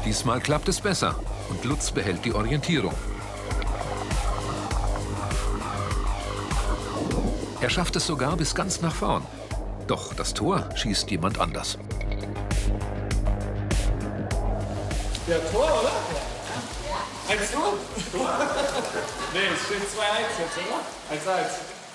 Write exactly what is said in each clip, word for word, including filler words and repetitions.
Diesmal klappt es besser und Lutz behält die Orientierung. Er schafft es sogar bis ganz nach vorn. Doch das Tor schießt jemand anders. Ja, Tor, oder? eins null? Nee, es steht zwei eins jetzt, oder? eins eins.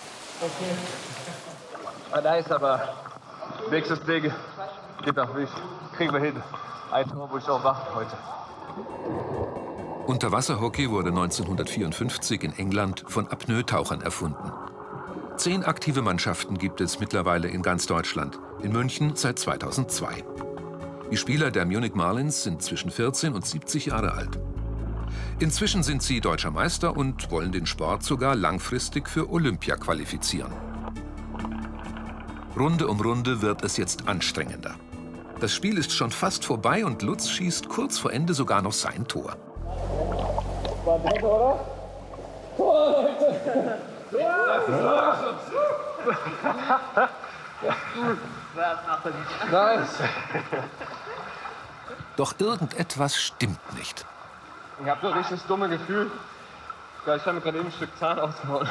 Okay. Ah, nice, aber nächstes Ding geht auf mich. Kriegen wir hin. Ein Tor, wo ich auch wach heute. Unterwasserhockey wurde neunzehnhundertvierundfünfzig in England von Apnoe-Tauchern erfunden. Zehn aktive Mannschaften gibt es mittlerweile in ganz Deutschland, in München seit zweitausendzwei. Die Spieler der Munich Marlins sind zwischen vierzehn und siebzig Jahre alt. Inzwischen sind sie deutscher Meister und wollen den Sport sogar langfristig für Olympia qualifizieren. Runde um Runde wird es jetzt anstrengender. Das Spiel ist schon fast vorbei und Lutz schießt kurz vor Ende sogar noch sein Tor. War das, oder? Tor, Leute! Nice. Doch irgendetwas stimmt nicht. Ich habe so ein richtig dummes Gefühl. Ich habe mir gerade eben ein Stück Zahn ausgehauen.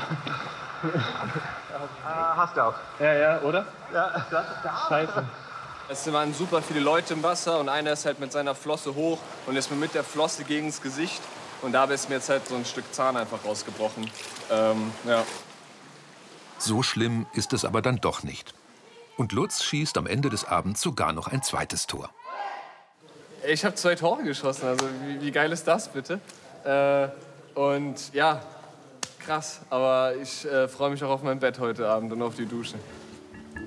ah, hast du auch. Ja, ja, oder? Ja, das, Scheiße. Es waren super viele Leute im Wasser und einer ist halt mit seiner Flosse hoch und ist mir mit der Flosse gegen das Gesicht. Und dabei ist mir jetzt halt so ein Stück Zahn einfach rausgebrochen. Ähm, ja. So schlimm ist es aber dann doch nicht. Und Lutz schießt am Ende des Abends sogar noch ein zweites Tor. Ich habe zwei Tore geschossen, also wie, wie geil ist das bitte? Äh, und ja, krass, aber ich äh, freue mich auch auf mein Bett heute Abend und auf die Dusche.